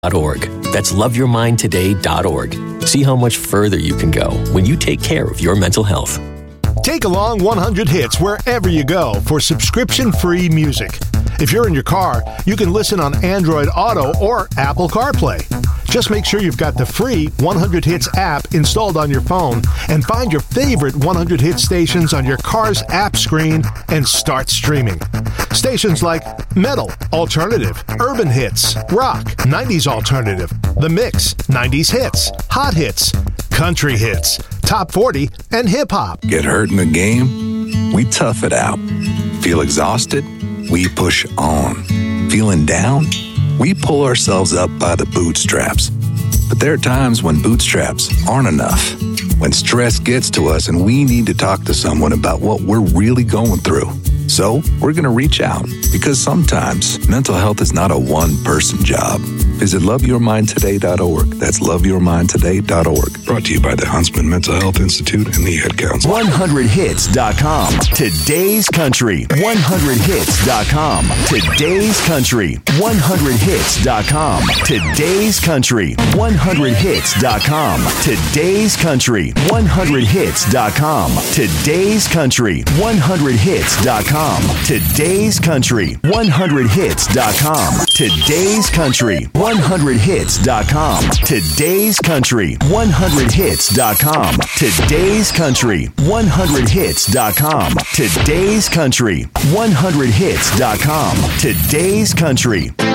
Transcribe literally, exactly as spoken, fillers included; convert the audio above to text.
Org. That's love your mind today dot org. See how much further you can go when you take care of your mental health. Take along one hundred hits wherever you go for subscription-free music. If you're in your car, you can listen on Android Auto or Apple CarPlay. Just make sure you've got the free one hundred hits app installed on your phone and find your favorite one hundred hit stations on your car's app screen and start streaming. Stations like Metal, Alternative, Urban Hits, Rock, nineties Alternative, The Mix, nineties Hits, Hot Hits, Country Hits, Top forty, and Hip Hop. Get hurt in the game? We tough it out. Feel exhausted? We push on. Feeling down? We pull ourselves up by the bootstraps. But there are times when bootstraps aren't enough. When stress gets to us and we need to talk to someone about what we're really going through. So we're going to reach out because sometimes mental health is not a one-person job. Visit love your mind today dot org. That's love your mind today dot org. Brought to you by the Huntsman Mental Health Institute and the Ad Council. one hundred hits dot com. Today's Country. one hundred hits dot com. Today's Country. one hundred hits dot com. Today's Country. one hundred hits dot com. Today's Country. one hundred hits dot com. Today's Country. one hundred hits dot com. Today's Country. one hundred hits dot com. Today's Country. one hundred hits dot com. Today's Country. one hundred hits dot com. Today's Country. one hundred hits dot com. Today's Country. one hundred hits dot com. Today's Country.